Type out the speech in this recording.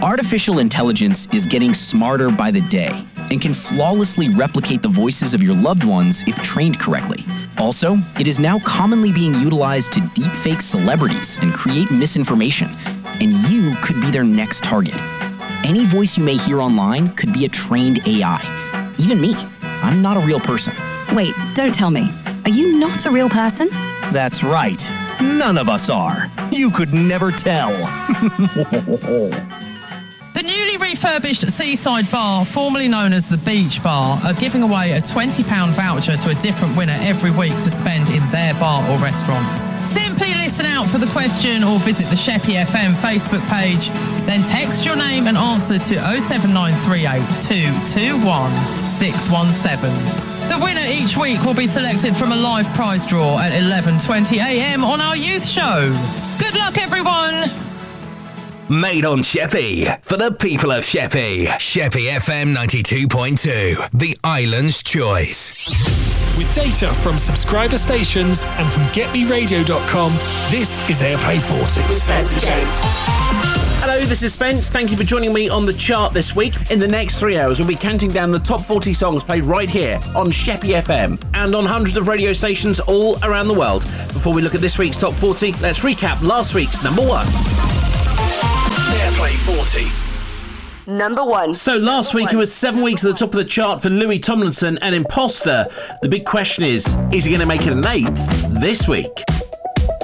Artificial intelligence is getting smarter by the day and can flawlessly replicate the voices of your loved ones if trained correctly. Also, it is now commonly being utilized to deepfake celebrities and create misinformation, and you could be their next target. Any voice you may hear online could be a trained AI. Even me. I'm not a real person. Wait, don't tell me. Are you not a real person? That's right. None of us are. You could never tell. The newly refurbished Seaside Bar, formerly known as the Beach Bar, are giving away a £20 voucher to a different winner every week to spend in their bar or restaurant. Simply listen out for the question or visit the Sheppey FM Facebook page. Then text your name and answer to 07938 221 617. The winner each week will be selected from a live prize draw at 11:20am on our youth show. Good luck, everyone! Made on Sheppey, for the people of Sheppey. Sheppey FM 92.2, the island's choice. With data from subscriber stations and from GetMeRadio.com, this is Airplay 40. With Spencer James. Hello, this is Spence. Thank you for joining me on the chart this week. In the next 3 hours, we'll be counting down the top 40 songs played right here on Sheppey FM and on hundreds of radio stations all around the world. Before we look at this week's top 40, let's recap last week's number one. Airplay 40. Number one. So last week it was 7 weeks at the top of the chart for Louis Tomlinson and Imposter. The big question is he going to make it an 8th this week?